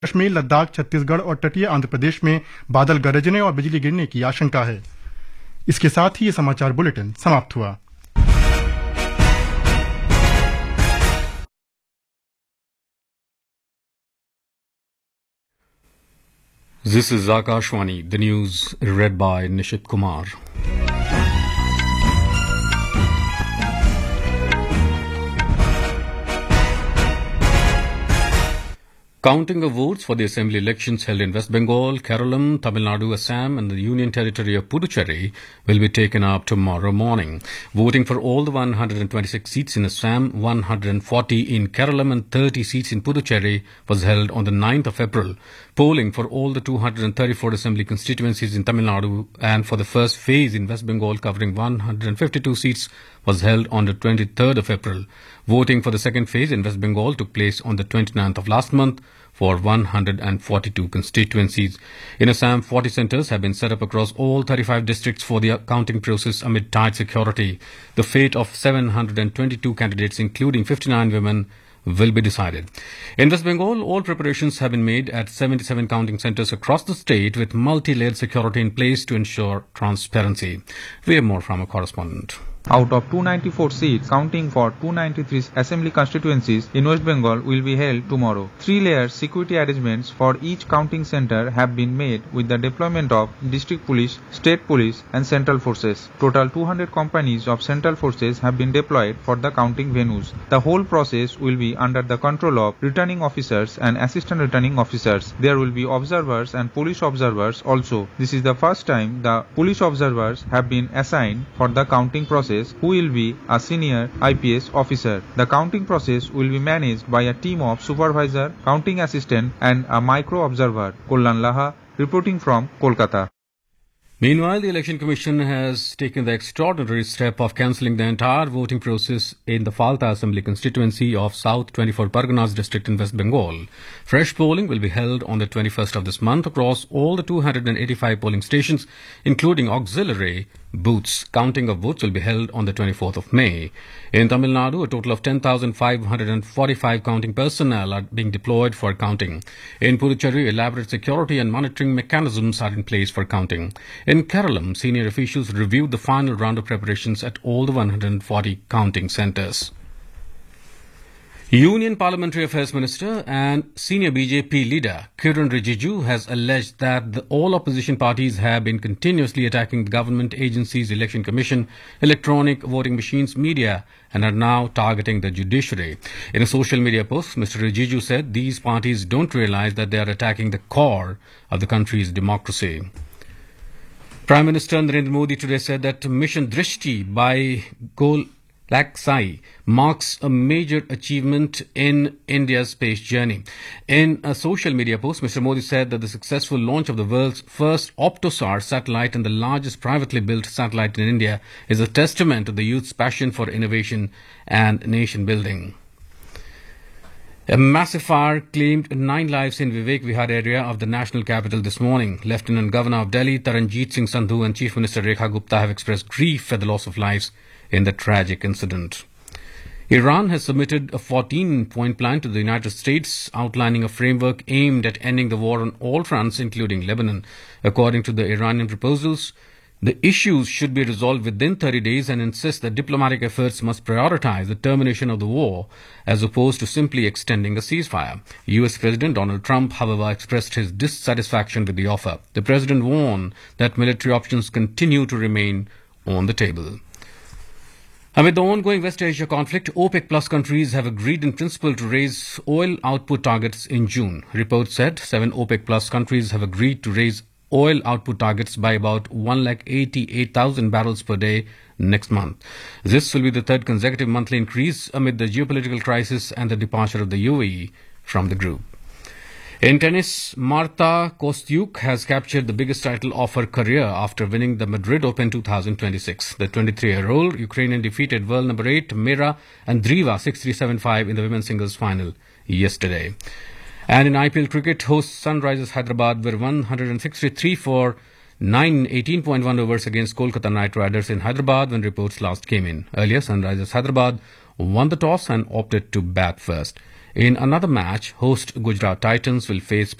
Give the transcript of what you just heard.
कश्मीर, लद्दाख, छत्तीसगढ़ और तटीय आंध्र प्रदेश में बादल गरजने और बिजली गिरने की आशंका है। इसके साथ ही ये समाचार बुलेटिन समाप्त हुआ। This is Akashwani, the news read by Nishit Kumar. Counting of votes for the assembly elections held in West Bengal, Kerala, Tamil Nadu, Assam and the Union Territory of Puducherry will be taken up tomorrow morning. Voting for all the 126 seats in Assam, 140 in Kerala and 30 seats in Puducherry was held on the 9th of April. Polling for all the 234 assembly constituencies in Tamil Nadu and for the first phase in West Bengal covering 152 seats was held on the 23rd of April. Voting for the second phase in West Bengal took place on the 29th of last month for 142 constituencies. In Assam, 40 centres have been set up across all 35 districts for the counting process amid tight security. The fate of 722 candidates, including 59 women, will be decided. In West Bengal, all preparations have been made at 77 counting centres across the state with multi-layered security in place to ensure transparency. We have more from a correspondent. Out of 294 seats, counting for 293 assembly constituencies in West Bengal will be held tomorrow. 3-layer security arrangements for each counting centre have been made with the deployment of district police, state police and central forces. Total 200 companies of central forces have been deployed for the counting venues. The whole process will be under the control of returning officers and assistant returning officers. There will be observers and police observers also. This is the first time the police observers have been assigned for the counting process, who will be a senior IPS officer. The counting process will be managed by a team of supervisor, counting assistant and a micro observer. Kollan Laha reporting from Kolkata. Meanwhile, the Election Commission has taken the extraordinary step of cancelling the entire voting process in the Falta Assembly constituency of South 24 Parganas district in West Bengal. Fresh polling will be held on the 21st of this month across all the 285 polling stations, including auxiliary booths. Counting of votes will be held on the 24th of May. In Tamil Nadu, a total of 10,545 counting personnel are being deployed for counting. In Puducherry, elaborate security and monitoring mechanisms are in place for counting. In Kerala, senior officials reviewed the final round of preparations at all the 140 counting centres. Union Parliamentary Affairs Minister and senior BJP leader Kiran Rijiju has alleged that all opposition parties have been continuously attacking the government agencies, Election Commission, electronic voting machines, media and are now targeting the judiciary. In a social media post, Mr. Rijiju said these parties don't realize that they are attacking the core of the country's democracy. Prime Minister Narendra Modi today said that Mission Drishti by Gol Laksai marks a major achievement in India's space journey. In a social media post, Mr. Modi said that the successful launch of the world's first Optosar satellite and the largest privately built satellite in India is a testament to the youth's passion for innovation and nation building. A massive fire claimed 9 lives in Vivek Vihar area of the national capital this morning. Lieutenant Governor of Delhi, Taranjeet Singh Sandhu and Chief Minister Rekha Gupta have expressed grief at the loss of lives in the tragic incident. Iran has submitted a 14-point plan to the United States outlining a framework aimed at ending the war on all fronts, including Lebanon. According to the Iranian proposals, the issues should be resolved within 30 days and insist that diplomatic efforts must prioritize the termination of the war as opposed to simply extending a ceasefire. US President Donald Trump, however, expressed his dissatisfaction with the offer. The president warned that military options continue to remain on the table. Amid the ongoing West Asia conflict, OPEC Plus countries have agreed in principle to raise oil output targets in June. Reports said 7 OPEC Plus countries have agreed to raise oil output targets by about 188,000 barrels per day next month. This will be the third consecutive monthly increase amid the geopolitical crisis and the departure of the UAE from the group. In tennis, Marta Kostyuk has captured the biggest title of her career after winning the Madrid Open 2026. The 23-year-old Ukrainian defeated world number 8 Mira Andreeva 6-3-7-5 in the women's singles final yesterday. And in IPL cricket, hosts Sunrisers Hyderabad were 163 for 9 18.1 overs against Kolkata Knight Riders in Hyderabad when reports last came in. Earlier, Sunrisers Hyderabad won the toss and opted to bat first. In another match, host Gujarat Titans will face